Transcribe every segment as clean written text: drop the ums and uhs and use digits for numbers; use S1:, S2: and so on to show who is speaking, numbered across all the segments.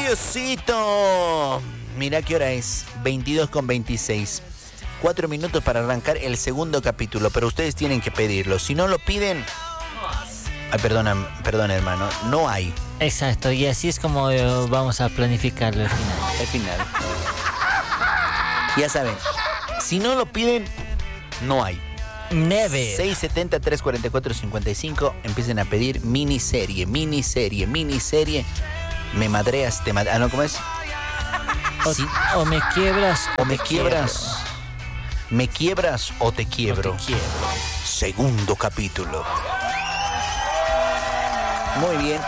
S1: Diosito. Mira qué hora es, 22:26. 4 minutos para arrancar el segundo capítulo, pero ustedes tienen que pedirlo. Si no lo piden... Ay, perdona, hermano, no hay.
S2: Exacto, y así es como vamos a planificarlo al final.
S1: El final. Ya saben, si no lo piden, no hay.
S2: Never.
S1: 670-344-55. Empiecen a pedir miniserie. Me madreas, te madreas. ¿No? ¿Cómo es?
S2: O me quiebras
S1: o me quiebras. Me quiebras o te quiebro. Segundo capítulo. Muy bien.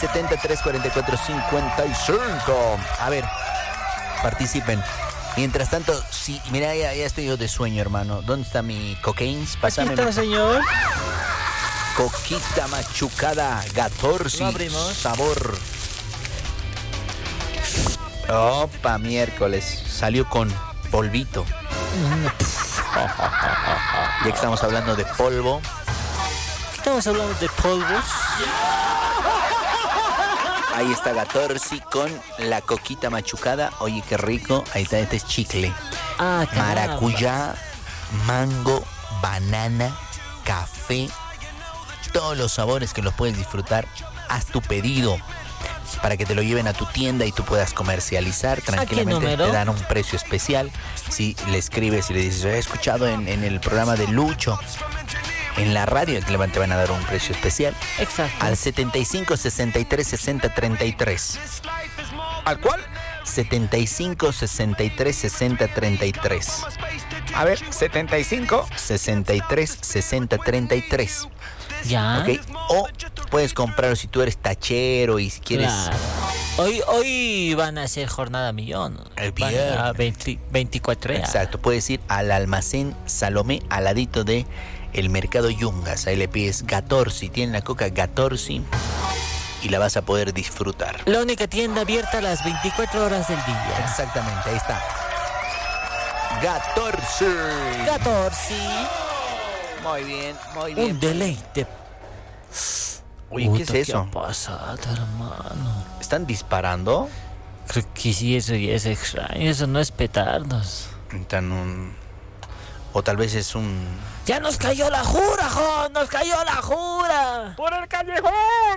S1: 670-344-55. A ver, participen. Mientras tanto, sí, mira, ya estoy yo de sueño, hermano. ¿Dónde está mi cocaína? Pásame.
S2: Aquí está, señor.
S1: Coquita machucada, Gatorsi.
S2: ¿Lo abrimos?
S1: Sabor. Opa, miércoles. Salió con polvito. Ya que estamos hablando de polvo.
S2: Estamos hablando de polvos.
S1: Ahí está Gatorsi con la coquita machucada. Oye, qué rico. Ahí está, este es chicle.
S2: Ah,
S1: maracuyá, mango, banana, café. Todos los sabores que los puedes disfrutar. Haz tu pedido para que te lo lleven a tu tienda y tú puedas comercializar tranquilamente. Te dan un precio especial. Si le escribes y le dices, he escuchado en el programa de Lucho en la radio, te van a dar un precio especial.
S2: Exacto.
S1: Al 75 63 60 33. ¿Al cuál? 75 63 60 33. A ver, 75 63 60 33.
S2: Ya.
S1: Ok. O puedes comprarlo si tú eres tachero y si quieres.
S2: Claro. Hoy van a hacer jornada millón.
S1: Van
S2: a 24 horas.
S1: Exacto. Puedes ir al almacén Salomé, al ladito de el mercado Yungas. Ahí le pides Gatorsi. Tienen la coca Gatorsi y la vas a poder disfrutar.
S2: La única tienda abierta a las 24 horas del día.
S1: Exactamente, ahí está. Gatorsi. Muy bien.
S2: Un deleite.
S1: Oye, ¿qué es eso?
S2: ¿Qué ha pasado, hermano?
S1: ¿Están disparando?
S2: Creo que sí, eso ya es extraño. Eso no es petardos.
S1: O tal vez es un...
S2: ¡Ya nos cayó la jura, Jon! ¡Nos cayó la jura!
S3: ¡Por el callejón!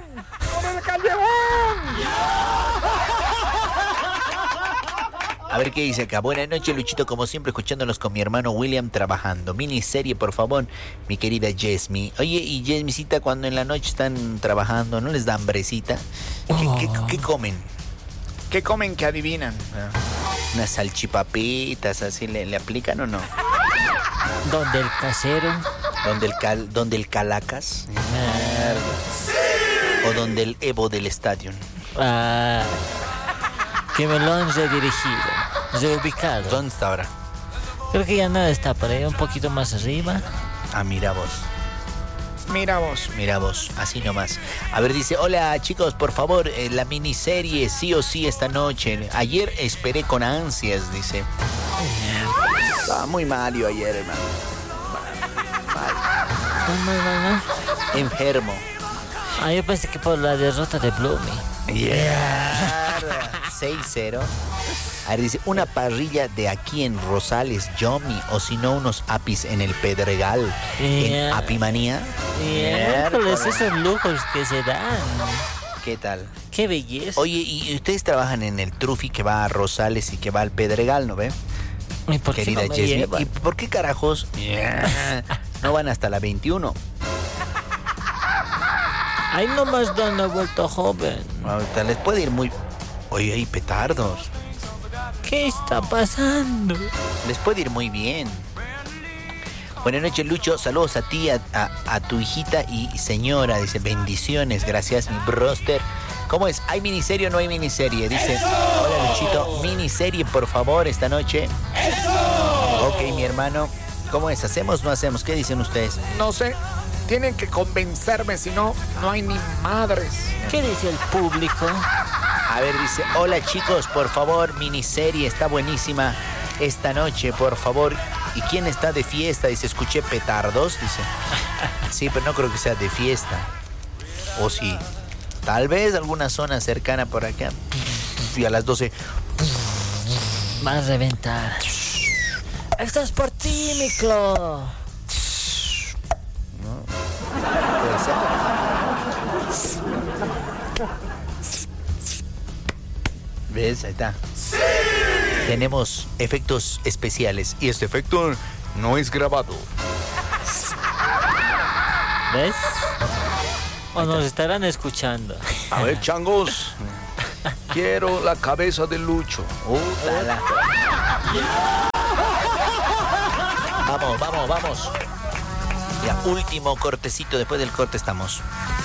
S1: A ver qué dice acá. Buenas noches, Luchito, como siempre, escuchándonos con mi hermano William trabajando. Miniserie, por favor, mi querida Jesmi. Oye, y Jesmicita, cuando en la noche están trabajando, ¿no les da hambrecita? ¿Qué comen? ¿Qué comen que adivinan? Unas salchipapitas, así le aplican o no.
S2: ¿Dónde el casero?
S1: ¿Dónde el Calacas? ¿O donde el Evo del estadio?
S2: Que me lo han redirigido, reubicado.
S1: ¿Dónde está ahora?
S2: Creo que ya nada está por ahí, un poquito más arriba.
S1: Ah, mira vos, así nomás. A ver, dice, hola chicos, por favor, la miniserie sí o sí esta noche. Ayer esperé con ansias, dice. Estaba muy mal yo ayer, hermano.
S2: Mal.
S1: Enfermo.
S2: Yo pensé que por la derrota de Bloomy.
S1: 6-0. A ver, dice, una parrilla de aquí en Rosales, Yomi, o si no, unos apis en el Pedregal, en Apimanía.
S2: Esos lujos que se dan.
S1: ¿Qué tal?
S2: Qué belleza.
S1: Oye, y ustedes trabajan en el Trufi que va a Rosales y que va al Pedregal, ¿no ve?
S2: ¿Y por qué
S1: querida
S2: no me
S1: Jesmi?
S2: llevan?
S1: ¿Y por qué carajos no van hasta la 21?
S2: Ahí nomás dan la vuelta, joven.
S1: Ahorita les puede ir muy... Oye, hay petardos.
S2: ¿Qué está pasando?
S1: Les puede ir muy bien. Buenas noches, Lucho. Saludos a ti, a tu hijita y señora. Dice, bendiciones. Gracias, mi broster. ¿Cómo es? ¿Hay miniserie o no hay miniserie? Dice, hola, Luchito. Miniserie, por favor, esta noche. Ok, mi hermano. ¿Cómo es? ¿Hacemos o no hacemos? ¿Qué dicen ustedes?
S3: No sé. Tienen que convencerme, si no, no hay ni madres.
S2: ¿Qué dice el público?
S1: A ver, dice, hola chicos, por favor, miniserie, está buenísima esta noche, por favor. ¿Y quién está de fiesta? Dice, escuché petardos, dice. Sí, pero no creo que sea de fiesta. O sí, tal vez alguna zona cercana por acá. y a las 12.
S2: Va a reventar. Esto es por ti, mi Clo.
S1: Puede ser. ¿Ves? Ahí está. ¡Sí! Tenemos efectos especiales y este efecto no es grabado.
S2: ¿Ves? O nos estarán escuchando.
S3: A ver, changos. Quiero la cabeza de Lucho.
S1: ¡Útala! Vamos. Ya, último cortecito. Después del corte estamos.